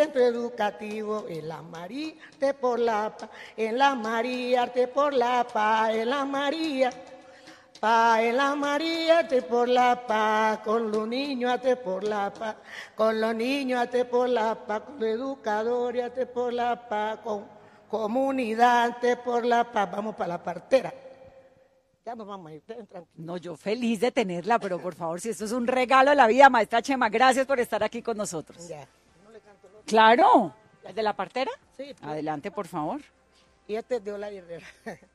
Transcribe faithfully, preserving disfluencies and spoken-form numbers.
Centro educativo en la María, arte por la paz, en la María, arte por la paz, en la María, paz, en la María, arte por la paz, con los niños, arte por la paz, con los niños, arte por la paz, con los educadores, arte por la paz, con comunidad, arte por la paz. Vamos para la partera. Ya nos vamos a ir, ustedes tranquilos. No, yo feliz de tenerla, pero por favor, si esto es un regalo de la vida, maestra Chema, gracias por estar aquí con nosotros. Ya. Claro, ¿el de la partera? Sí. Pues. Adelante, por favor. Y este es de Olay Herrera.